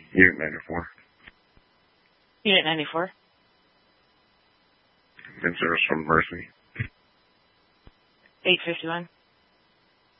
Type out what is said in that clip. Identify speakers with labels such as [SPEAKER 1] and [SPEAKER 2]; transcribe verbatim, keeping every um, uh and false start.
[SPEAKER 1] Unit ninety-four.
[SPEAKER 2] Unit ninety-four.
[SPEAKER 1] In service from Mercy.
[SPEAKER 2] eight fifty-one.